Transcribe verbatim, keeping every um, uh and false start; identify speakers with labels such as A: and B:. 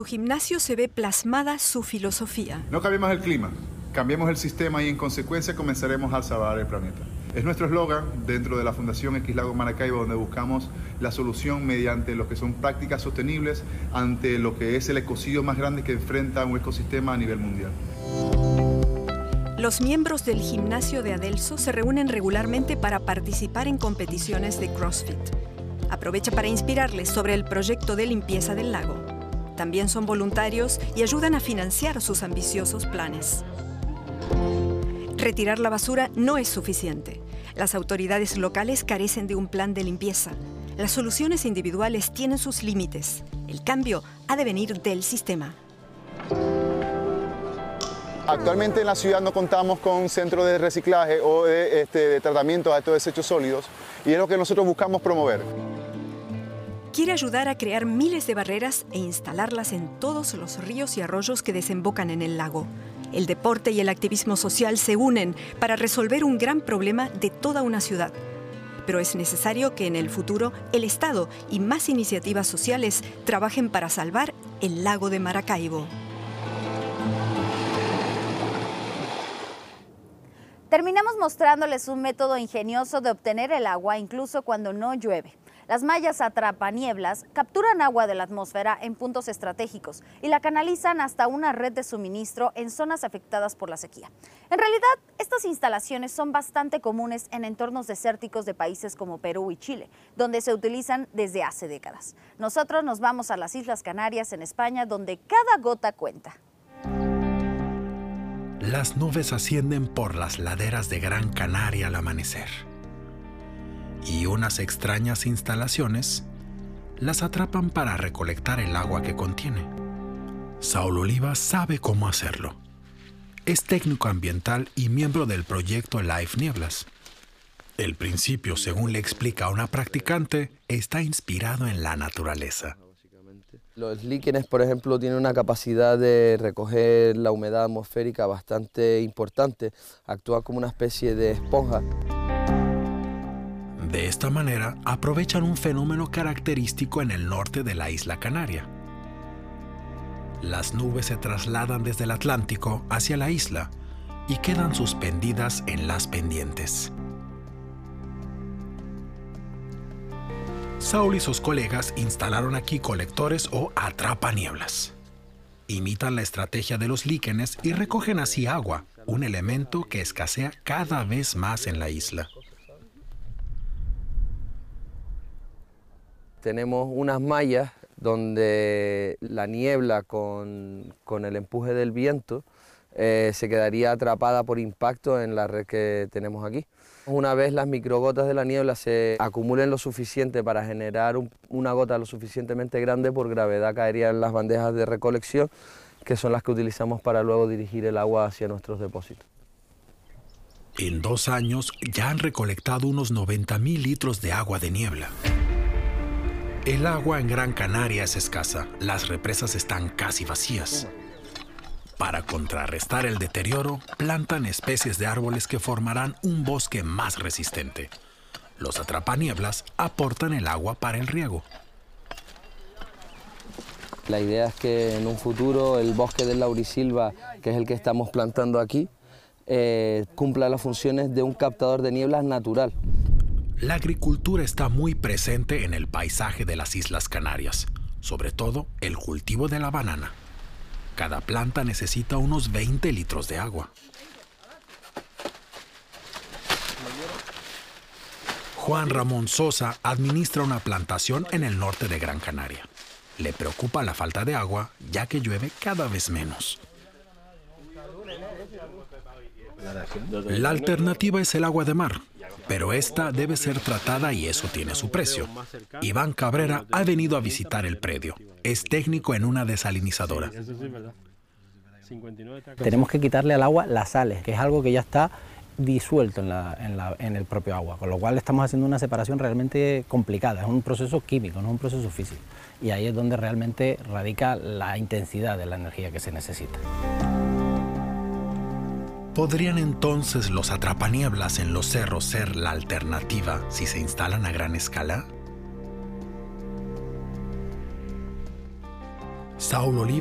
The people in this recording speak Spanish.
A: En su gimnasio se ve plasmada su filosofía.
B: No cambiemos el clima, cambiemos el sistema y en consecuencia comenzaremos a salvar el planeta. Es nuestro eslogan dentro de la Fundación X Lago Maracaibo, donde buscamos la solución mediante lo que son prácticas sostenibles ante lo que es el ecocidio más grande que enfrenta un ecosistema a nivel mundial.
A: Los miembros del gimnasio de Adelso se reúnen regularmente para participar en competiciones de CrossFit. Aprovecha para inspirarles sobre el proyecto de limpieza del lago. También son voluntarios y ayudan a financiar sus ambiciosos planes. Retirar la basura no es suficiente. Las autoridades locales carecen de un plan de limpieza. Las soluciones individuales tienen sus límites. El cambio ha de venir del sistema.
B: Actualmente en la ciudad no contamos con centros de reciclaje o de, este, de tratamiento a estos desechos sólidos y es lo que nosotros buscamos promover.
A: Quiere ayudar a crear miles de barreras e instalarlas en todos los ríos y arroyos que desembocan en el lago. El deporte y el activismo social se unen para resolver un gran problema de toda una ciudad. Pero es necesario que en el futuro el Estado y más iniciativas sociales trabajen para salvar el lago de Maracaibo.
C: Terminamos mostrándoles un método ingenioso de obtener el agua incluso cuando no llueve. Las mallas atrapanieblas capturan agua de la atmósfera en puntos estratégicos y la canalizan hasta una red de suministro en zonas afectadas por la sequía. En realidad, estas instalaciones son bastante comunes en entornos desérticos de países como Perú y Chile, donde se utilizan desde hace décadas. Nosotros nos vamos a las Islas Canarias, en España, donde cada gota cuenta.
D: Las nubes ascienden por las laderas de Gran Canaria al amanecer. Y unas extrañas instalaciones las atrapan para recolectar el agua que contiene. Saúl Oliva sabe cómo hacerlo. Es técnico ambiental y miembro del proyecto Life Nieblas. El principio, según le explica una practicante, está inspirado en la naturaleza.
E: Los líquenes, por ejemplo, tienen una capacidad de recoger la humedad atmosférica bastante importante, actúa como una especie de esponja.
D: De esta manera, aprovechan un fenómeno característico en el norte de la isla Canaria. Las nubes se trasladan desde el Atlántico hacia la isla y quedan suspendidas en las pendientes. Saúl y sus colegas instalaron aquí colectores o atrapanieblas. Imitan la estrategia de los líquenes y recogen así agua, un elemento que escasea cada vez más en la isla.
E: Tenemos unas mallas donde la niebla con, con el empuje del viento eh, se quedaría atrapada por impacto en la red que tenemos aquí. Una vez las microgotas de la niebla se acumulen lo suficiente para generar un, una gota lo suficientemente grande, por gravedad caería en las bandejas de recolección, que son las que utilizamos para luego dirigir el agua hacia nuestros depósitos.
D: En dos años ya han recolectado unos noventa mil litros de agua de niebla. El agua en Gran Canaria es escasa, las represas están casi vacías. Para contrarrestar el deterioro, plantan especies de árboles que formarán un bosque más resistente. Los atrapanieblas aportan el agua para el riego.
E: La idea es que en un futuro el bosque del laurisilva, que es el que estamos plantando aquí, eh, cumpla las funciones de un captador de nieblas natural.
D: La agricultura está muy presente en el paisaje de las Islas Canarias, sobre todo el cultivo de la banana. Cada planta necesita unos veinte litros de agua. Juan Ramón Sosa administra una plantación en el norte de Gran Canaria. Le preocupa la falta de agua, ya que llueve cada vez menos. La alternativa es el agua de mar, pero esta debe ser tratada y eso tiene su precio. Iván Cabrera ha venido a visitar el predio. Es técnico en una desalinizadora.
F: Tenemos que quitarle al agua las sales, que es algo que ya está disuelto en, la, en, la, en el propio agua, con lo cual estamos haciendo una separación realmente complicada. Es un proceso químico, no es un proceso físico. Y ahí es donde realmente radica la intensidad de la energía que se necesita.
D: ¿Podrían entonces los atrapanieblas en los cerros ser la alternativa si se instalan a gran escala? Saúl Oliva